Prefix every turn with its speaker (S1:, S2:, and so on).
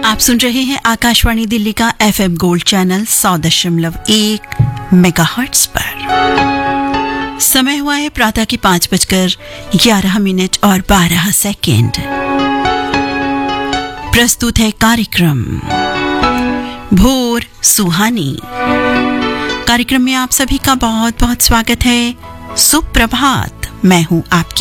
S1: आप सुन रहे हैं आकाशवाणी दिल्ली का FM गोल्ड चैनल 100.1 मेगाहर्ट्ज पर। समय हुआ है प्रातः की 5:11 और 12 सेकेंड। प्रस्तुत है कार्यक्रम भोर सुहानी। कार्यक्रम में आप सभी का बहुत बहुत स्वागत है। सुप्रभात। मैं हूं आपकी